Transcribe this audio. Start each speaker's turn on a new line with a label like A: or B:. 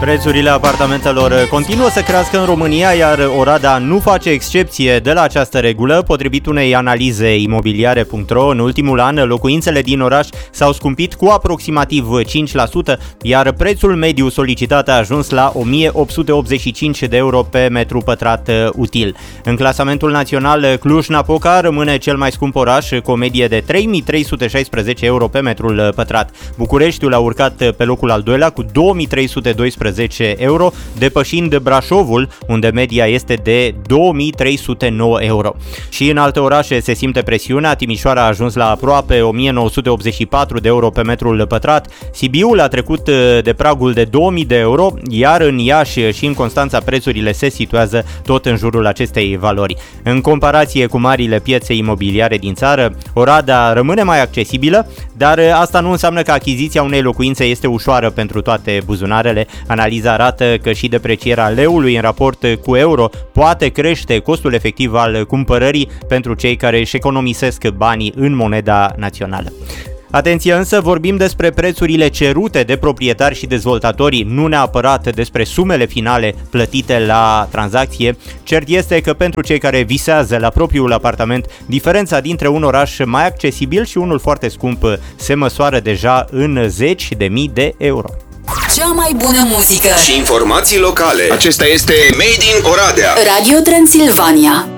A: Prețurile apartamentelor continuă să crească în România, iar Oradea nu face excepție de la această regulă. Potrivit unei analize imobiliare.ro, în ultimul an, locuințele din oraș s-au scumpit cu aproximativ 5%, iar prețul mediu solicitat a ajuns la 1885 de euro pe metru pătrat util. În clasamentul național, Cluj-Napoca rămâne cel mai scump oraș, cu o medie de 3316 euro pe metrul pătrat. Bucureștiul a urcat pe locul al doilea cu 2312 euro, depășind Brașovul, unde media este de 2309 euro. Și în alte orașe se simte presiunea. Timișoara a ajuns la aproape 1984 de euro pe metrul pătrat, Sibiul a trecut de pragul de 2000 de euro, iar în Iași și în Constanța prețurile se situează tot în jurul acestei valori. În comparație cu marile piețe imobiliare din țară, Oradea rămâne mai accesibilă, dar asta nu înseamnă că achiziția unei locuințe este ușoară pentru toate buzunarele. Analiza arată că și deprecierea leului în raport cu euro poate crește costul efectiv al cumpărării pentru cei care își economisesc banii în moneda națională. Atenție însă, vorbim despre prețurile cerute de proprietari și dezvoltatori, nu neapărat despre sumele finale plătite la tranzacție. Cert este că pentru cei care visează la propriul apartament, diferența dintre un oraș mai accesibil și unul foarte scump se măsoară deja în zeci de mii de euro.
B: Cea mai bună muzică
C: și informații locale. Acesta este Made in Oradea.
B: Radio Transilvania.